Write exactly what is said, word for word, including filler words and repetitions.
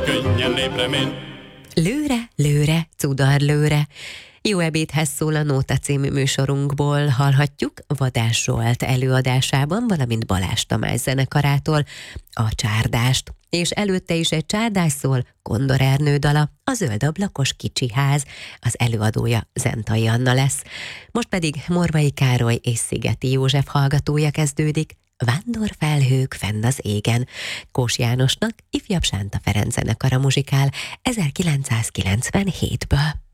könnyen lépremén. Lőre, lőre, cudar lőre. Jó ebédhez szól a Nóta című műsorunkból, hallhatjuk Vadás Zsolt előadásában, valamint Balázs Tamás zenekarától a Csárdást. És előtte is egy csárdás szól, Kondor Ernő dala, a Zöld ablakos kicsi ház, az előadója Zentai Anna lesz. Most pedig Morvai Károly és Szigeti József hallgatója kezdődik, Vándorfelhők fenn az égen. Kós Jánosnak ifjabb Sánta Ferenc zenekara muzsikál ezerkilencszázkilencvenhétből.